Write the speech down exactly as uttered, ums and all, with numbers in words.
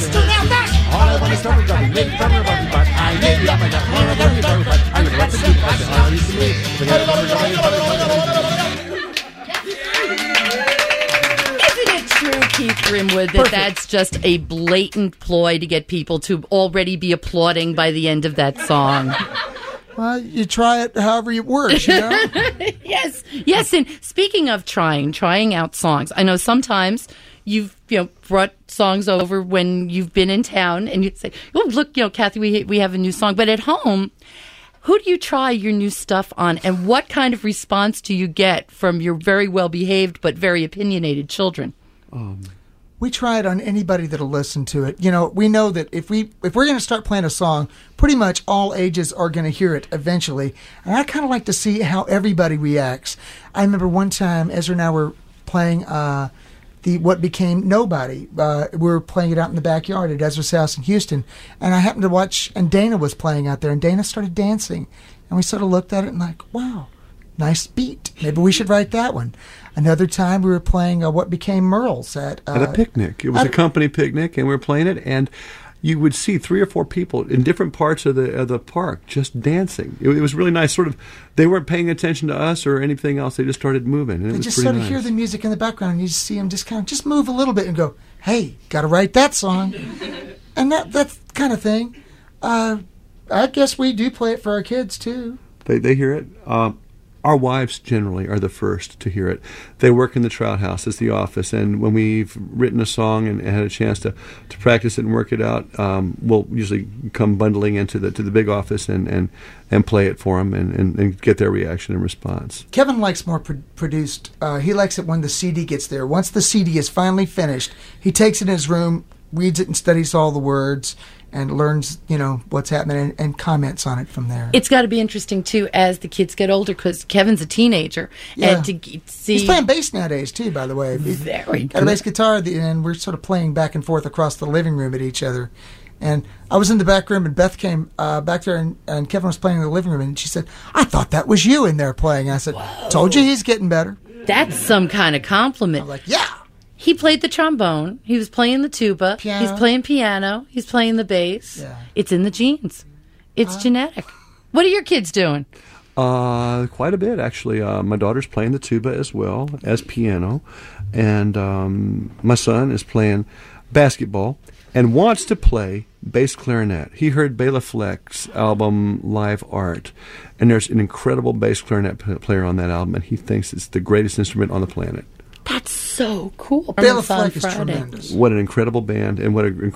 All I want is trouble, trouble, make trouble, trouble, but I need you, my God. All I want is trouble, but I would like to do that. All I used to be. Isn't it true, Keith Grimwood, that Perfect. that's just a blatant ploy to get people to already be applauding by the end of that song? Well, you try it however it works, you know? Yes, yes. And speaking of trying, trying out songs, I know sometimes you've you know brought songs over when you've been in town, and you say, "Oh, look, you know, Kathy, we we have a new song." But at home, who do you try your new stuff on, and what kind of response do you get from your very well behaved but very opinionated children? Um, we try it on anybody that'll listen to it. You know, we know that if we if we're going to start playing a song, pretty much all ages are going to hear it eventually. And I kind of like to see how everybody reacts. I remember one time Ezra and I were playing uh, the what became Nobody. Uh, we were playing it out in the backyard at Ezra's house in Houston, and I happened to watch, and Dana was playing out there, and Dana started dancing, and we sort of looked at it and like, wow, nice beat. Maybe we should write that one. Another time we were playing uh, what became Merle's at... Uh, at a picnic. It was a company picnic, and we were playing it, and you would see three or four people in different parts of the of the park just dancing. It, it was really nice. Sort of, they weren't paying attention to us or anything else. They just started moving, and it They was just pretty sort of nice. hear the music in the background, and you just see them just kind of just move a little bit and go, hey, got to write that song. And that that kind of thing. Uh, I guess we do play it for our kids, too. They they hear it. Uh, our wives generally are the first to hear it. They work in the Trout House as the office, and when we've written a song and had a chance to, to practice it and work it out, um, we'll usually come bundling into the to the big office and, and, and play it for them and, and, and get their reaction and response. Kevin likes more pro- produced. Uh, he likes it when the C D gets there. Once the C D is finally finished, he takes it in his room, reads it and studies all the words, and learns, you know, what's happening and, and comments on it from there. It's got to be interesting, too, as the kids get older, because Kevin's a teenager. Yeah. And to g- see... He's playing bass nowadays, too, by the way. Very Got a bass guitar, and we're sort of playing back and forth across the living room at each other. And I was in the back room, and Beth came uh, back there, and, and Kevin was playing in the living room, and she said, I thought that was you in there playing. And I said, Whoa. Told you he's getting better. That's some kind of compliment. I'm like, yeah. He played the trombone. He was playing the tuba. Piano. He's playing piano. He's playing the bass. Yeah. It's in the genes. It's uh, genetic. What are your kids doing? Uh, quite a bit, actually. Uh, my daughter's playing the tuba as well as piano, and um, my son is playing basketball and wants to play bass clarinet. He heard Bela Fleck's album Live Art, and there's an incredible bass clarinet p- player on that album, and he thinks it's the greatest instrument on the planet. That's so cool. Bela Fleck is tremendous. What an incredible band, and what an